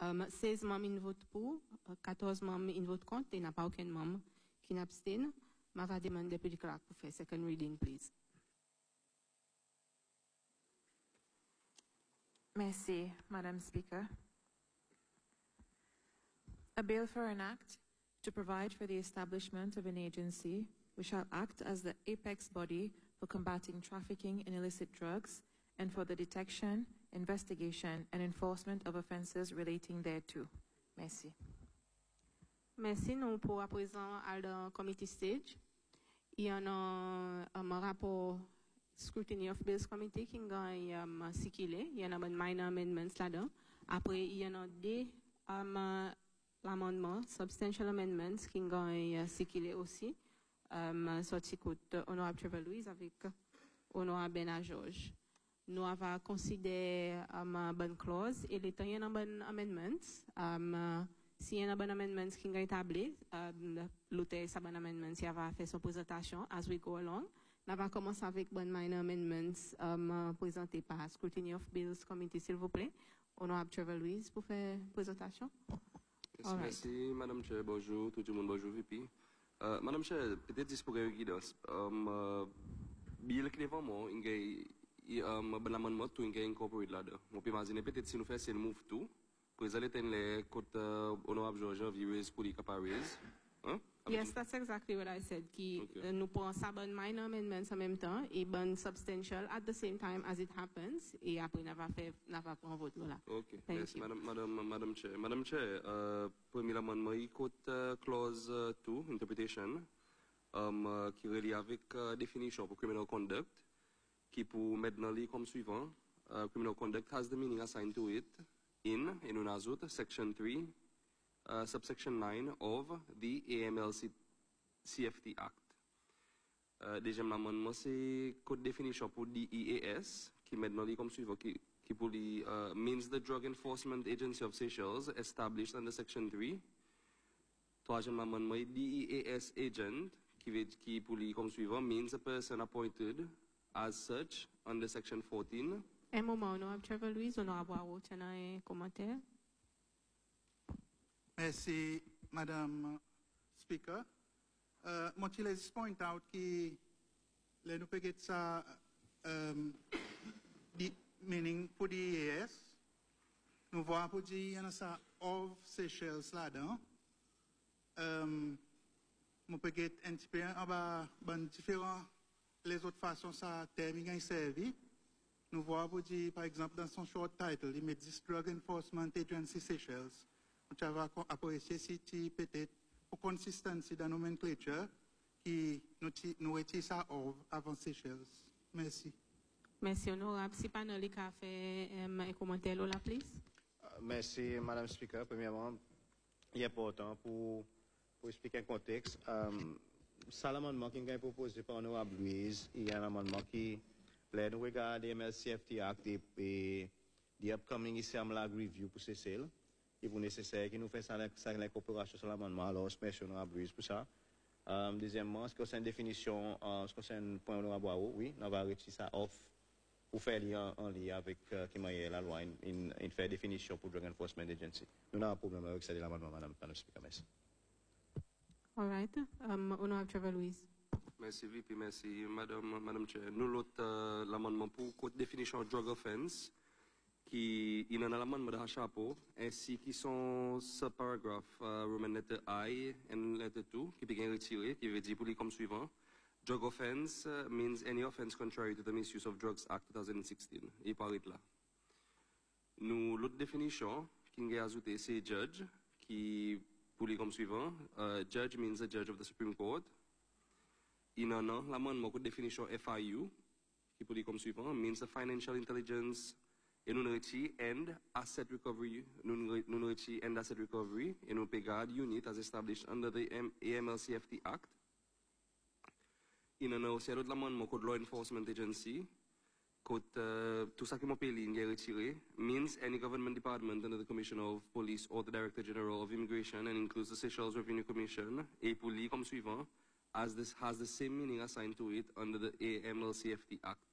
16 membres votent pour, 14 membres votent contre, et il n'y a pas aucun membre qui n'abstient. Je vais demander au député clerk pour faire second reading, please. Merci, Madam Speaker. A bill for an act to provide for the establishment of an agency which shall act as the apex body for combating trafficking in illicit drugs and for the detection, investigation and enforcement of offences relating thereto. Merci. Merci. Nous pour à présent à la committee stage. Il y a un rapport Scrutiny of Bills Committee qui a circulé. Il y a un minor amendments là-dedans. Après, il y a deux l'amendement, substantial amendments qui ont circulé aussi. Sorti coûte Honorable Trevor Louise avec Honorable Bernard Georges. Nous avons considéré une bonne clause et il y a un bon amendment. S'il y a un bon amendment qui est établi, l'auteur de bon amendment va faire son présentation as we go along. Nous allons commencer avec bon minor amendments présentés par Scrutiny of Bills Committee, s'il vous plaît. Honorable Trevor Louise pour faire présentation. Merci, Madame Chair. Bonjour, tout le monde. Bonjour, VP. Madame Chair, peut-être juste pour guidance. Bill qui est vraiment, il y a un bon amendement tout qui est incorporé là-dedans. On peut imaginer peut-être si nous faisons le move tout, pour les aller les côtes Honorable Georgia, viewers pour les capables. Yes, that's exactly what I said. Nous prenons ça bon minor amendments en même temps et bon substantial at the same time as it happens. Et après, nous va prendre vote là. Ok. Merci, Madame Chair. Madame Chair, premier amendement, il cote clause 2, interpretation, qui relie avec définition pour criminal conduct, qui pour mettre dans les comme suivant. Criminal conduct has the meaning assigned to it in une autre, section 3. Subsection 9 of the AML-CFT Act. Deuxième amendement, c'est code définition pour DEAS, qui maintenant dit comme suivant, qui pour les means the Drug Enforcement Agency of Seychelles established under Section 3. Troisième amendement, DEAS agent, qui pour les comme suivant, means a person appointed as such under Section 14. Un moment, Honorable Trevor Louise, Honorable Waro, tu as un commentaire? Merci, Madam Speaker. Let's point out que nous peut get ça meaning pour the EAS. Nous voyons pour dire ça of Seychelles là-dedans. Nous peut get un petit peu différent les autres façons ça terminer servi. Nous voyons pour dire par exemple dans son short title, il met this Drug Enforcement Agency Seychelles. Je vais apprécier si tu peut-être pour consistency dans la nomenclature qui nous retire ça avant Seychelles. Merci. Merci, Honorable. Si pas nous a fait un commentaire là, please. Merci, Madame Speaker. Premièrement, il est important pour expliquer le contexte. Ça, l'amendement qui est proposé par Honorable Louise, il y a un amendement qui nous regarde MLCFT Act et the upcoming Islam Review pour ces sales. Il est nécessaire que nous fassions l'incorporation sur l'amendement, alors je suis honorable Louise pour ça. Deuxièmement, ce concerne une définition, ce concerne un point honorable Waro, oui, on va retirer ça off pour faire lien en lien avec la loi, une faire définition pour Drug Enforcement Agency. Nous n'avons pas de problème avec ça, l'amendement, Madame Speaker. Merci. All right. Honorable Trevor Louise. Merci, VP, merci, Madame Chair. Nous, l'autre, l'amendement pour définition drug offense, qui il y a un amendement de chapeau, ainsi qui sont ce paragraphe, Roman letter I and letter 2, qui peut être retiré, qui veut dire pour lui comme suivant. Drug offense means any offense contrary to the Misuse of Drugs Act 2016. Il paraît là. Nous, l'autre définition, qui est ajoutée, c'est judge, qui pour lui comme suivant. Judge means a judge of the Supreme Court. Il y a un amendement de définition FIU, qui pour lui comme suivant, means a financial intelligence et nous retirons and asset recovery, nous retirons and asset recovery et nous payons unit as established under the AML-CFT Act. Il y a aussi un autre amendement code Law Enforcement Agency, code tout ça qui m'a payé est retiré, means any government department under the Commission of Police or the Director General of Immigration and includes the Seychelles Revenue Commission et pour lui comme suivant, as this has the same meaning assigned to it under the AML-CFT Act.